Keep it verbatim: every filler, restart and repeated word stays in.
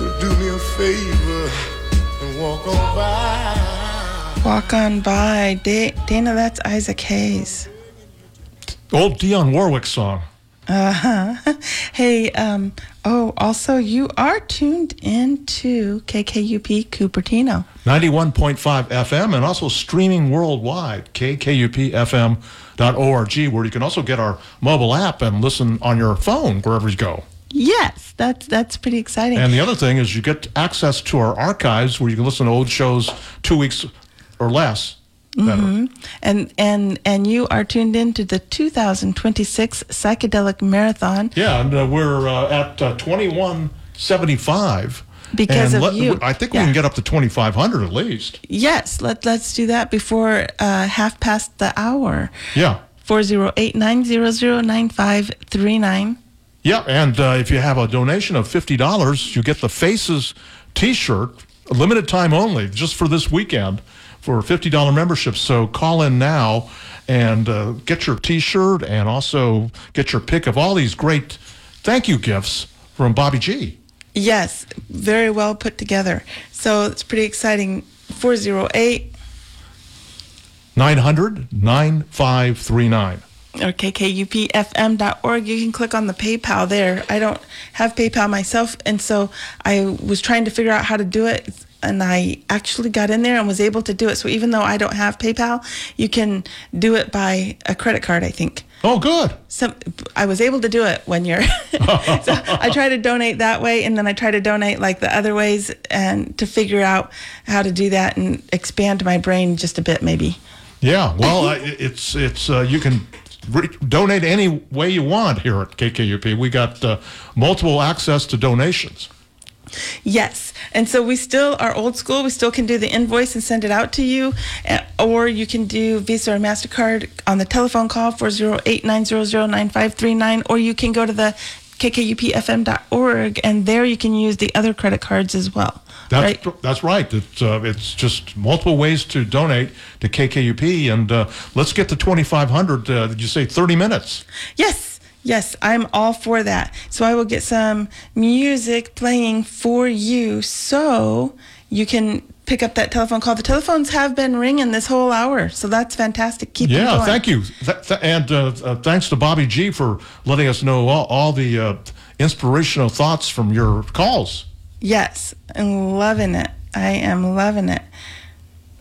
So do me a favor and walk on by. Walk on by. Da- Dana, that's Isaac Hayes. Old Dionne Warwick song. Uh-huh. Hey, um, oh, also, you are tuned into K K U P Cupertino. ninety-one point five F M and also streaming worldwide, K K U P F M dot org, where you can also get our mobile app and listen on your phone wherever you go. Yes, that's that's pretty exciting. And the other thing is you get access to our archives where you can listen to old shows two weeks or less. Better. Mm-hmm. And and and you are tuned in to the two thousand twenty-six Psychedelic Marathon. Yeah, and uh, we're uh, at uh, twenty-one seventy-five. Because and of let, you. I think Yeah. we can get up to twenty-five hundred at least. Yes, let, let's do that before uh, half past the hour. Yeah. four oh eight, nine hundred, nine five three nine. Yeah, and uh, if you have a donation of fifty dollars, you get the Faces T-shirt, a limited time only, just for this weekend, for a fifty dollars membership. So call in now and uh, get your T-shirt and also get your pick of all these great thank you gifts from Bobby G. Yes, very well put together. So it's pretty exciting. four oh eight nine hundred, nine five three nine. or K K U P F M dot org. You can click on the PayPal there. I don't have PayPal myself, and so I was trying to figure out how to do it, and I actually got in there and was able to do it. So even though I don't have PayPal, you can do it by a credit card, I think. Oh, good. Some, I was able to do it one year. So I try to donate that way, and then I try to donate like the other ways, and to figure out how to do that and expand my brain just a bit, maybe. Yeah, well, uh, it's it's uh, you can re- donate any way you want here at K K U P. We got uh, multiple access to donations. Yes, and so we still are old school. We still can do the invoice and send it out to you, uh, or you can do Visa or MasterCard on the telephone call, four oh eight, nine hundred, nine five three nine, or you can go to the K K U P F M dot org, and there you can use the other credit cards as well. That's right? that's right. It's uh, it's just multiple ways to donate to K K U P, and uh, let's get to twenty-five hundred. Uh, did you say thirty minutes? Yes. Yes, I'm all for that. So I will get some music playing for you so you can pick up that telephone call. The telephones have been ringing this whole hour, so that's fantastic. Keep them Yeah, going. thank you. Th- th- and uh, uh, thanks to Bobby G for letting us know all, all the uh, inspirational thoughts from your calls. Yes, I'm loving it. I am loving it.